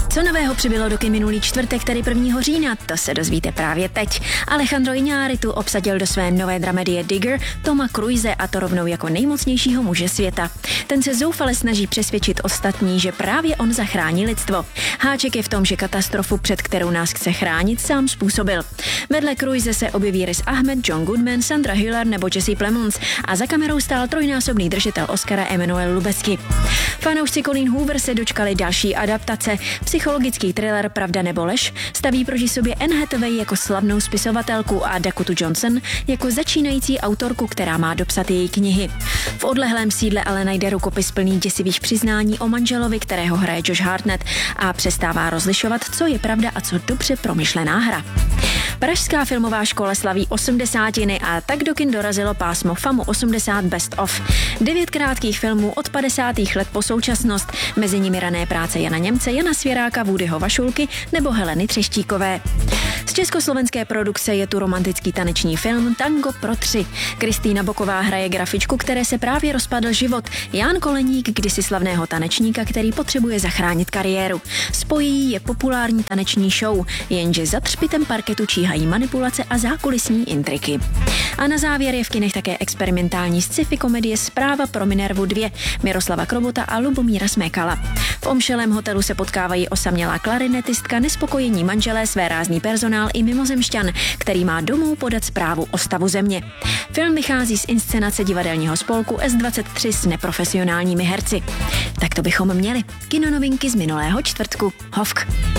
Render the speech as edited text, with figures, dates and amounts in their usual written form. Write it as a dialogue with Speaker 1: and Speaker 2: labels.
Speaker 1: Co nového přibylo do kin minulý čtvrtek, tedy 1. října, to se dozvíte právě teď. Alejandro Iñárritu obsadil do své nové dramedie Digger Toma Cruise, a to rovnou jako nejmocnějšího muže světa. Ten se zoufale snaží přesvědčit ostatní, že právě on zachrání lidstvo. Háček je v tom, že katastrofu, před kterou nás chce chránit, sám způsobil. Vedle Cruise se objeví Riz Ahmed, John Goodman, Sandra Hüller nebo Jesse Plemons a za kamerou stál trojnásobný držitel Oscara Emmanuel Lubezki. Fanoušci Colleen Hoover se dočkali další adaptace. Psychologický thriller Pravda nebo lež staví proti sobě Anne Hathaway jako slavnou spisovatelku a Dakotu Johnson jako začínající autorku, která má dopsat její knihy. V odlehlém sídle ale najde rukopis plný děsivých přiznání o manželovi, kterého hraje Josh Hartnett, a přestává rozlišovat, co je pravda a co dobře promyšlená hra. Pražská filmová škola slaví 80. a tak do kin dorazilo pásmo FAMU 80 Best of. 9 krátkých filmů od 50. let po současnost, mezi nimi rané práce Jana Němce, Jana Svěráka, Woodyho Vašulky nebo Heleny Třeštíkové. Z československé produkce je tu romantický taneční film Tango pro 3. Kristýna Boková hraje grafičku, které se právě rozpadl život. Jan Koleník kdysi slavného tanečníka, který potřebuje zachránit kariéru. Spojí je populární taneční show, jenže za třpitem parketu číhají manipulace a zákulisní intriky. A na závěr je v kinech také experimentální sci-fi komedie Zpráva pro Minervu 2 Miroslava Krobota a Lubomíra Smekala. V omšelém hotelu se potkávají osamělá klarinetistka, nespokojení manželé, svérázný personál i mimozemšťan, který má domů podat zprávu o stavu země. Film vychází z inscenace divadelního spolku S23 s neprofesionálními herci. Tak to bychom měli. Kinonovinky z minulého čtvrtku. Hovk.